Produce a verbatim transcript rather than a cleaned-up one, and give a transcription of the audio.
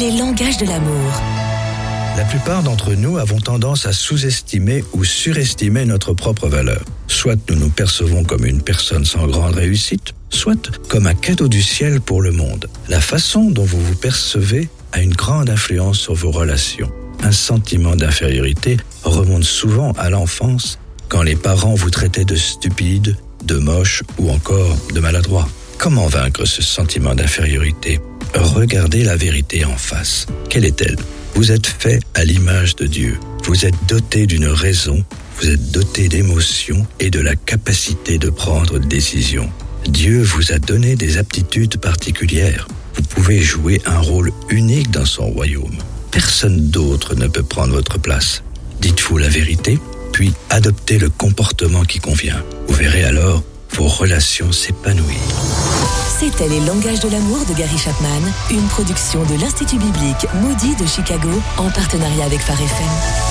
les langages de l'amour. La plupart d'entre nous avons tendance à sous-estimer ou surestimer notre propre valeur. Soit nous nous percevons comme une personne sans grande réussite, soit comme un cadeau du ciel pour le monde. La façon dont vous vous percevez a une grande influence sur vos relations. Un sentiment d'infériorité remonte souvent à l'enfance, quand les parents vous traitaient de stupide, de moche ou encore de maladroit. Comment vaincre ce sentiment d'infériorité ? Regardez la vérité en face. Quelle est-elle ? Vous êtes fait à l'image de Dieu. Vous êtes doté d'une raison, vous êtes doté d'émotions et de la capacité de prendre des décisions. Dieu vous a donné des aptitudes particulières. Vous pouvez jouer un rôle unique dans son royaume. Personne d'autre ne peut prendre votre place. Dites-vous la vérité, puis adoptez le comportement qui convient. Vous verrez alors vos relations s'épanouir. C'était Les langages de l'amour de Gary Chapman, une production de l'Institut biblique Moody de Chicago en partenariat avec Phare F M.